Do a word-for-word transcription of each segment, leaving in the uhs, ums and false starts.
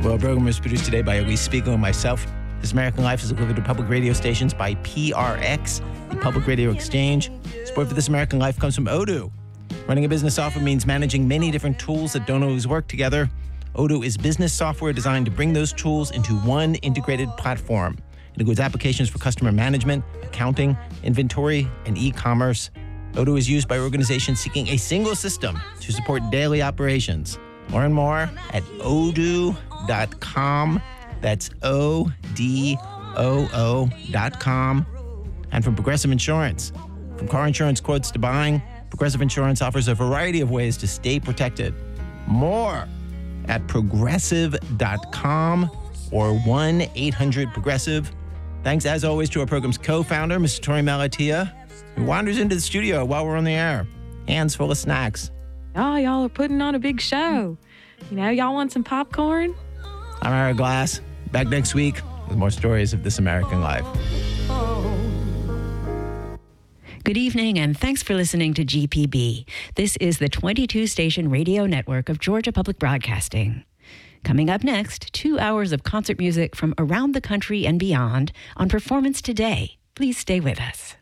Well, the program was produced today by Elise Spiegel and myself. This American Life is delivered to public radio stations by P R X, the Public Radio Exchange. Support for This American Life comes from Odoo. Running a business software means managing many different tools that don't always work together. Odoo is business software designed to bring those tools into one integrated platform. It includes applications for customer management, accounting, inventory, and e-commerce. Odoo is used by organizations seeking a single system to support daily operations. Learn more at odoo dot com. That's O D O O dot com. And from Progressive Insurance. From car insurance quotes to buying, Progressive Insurance offers a variety of ways to stay protected. More at progressive dot com or one eight hundred progressive. Thanks, as always, to our program's co-founder, Mister Torey Malatia, who wanders into the studio while we're on the air. Hands full of snacks. Oh, y'all are putting on a big show. You know, y'all want some popcorn? I'm Ira Glass. Back next week with more stories of This American Life. Good evening, and thanks for listening to G P B. This is the twenty-two station radio network of Georgia Public Broadcasting. Coming up next, two hours of concert music from around the country and beyond on Performance Today. Please stay with us.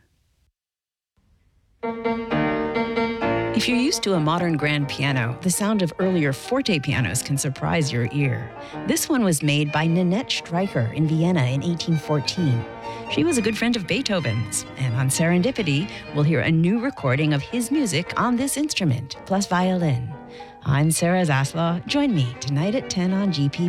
If you're used to a modern grand piano, the sound of earlier forte pianos can surprise your ear. This one was made by Ninette Streicher in Vienna in eighteen fourteen. She was a good friend of Beethoven's, and on Serendipity, we'll hear a new recording of his music on this instrument, plus violin. I'm Sarah Zaslaw. Join me tonight at ten on G P B.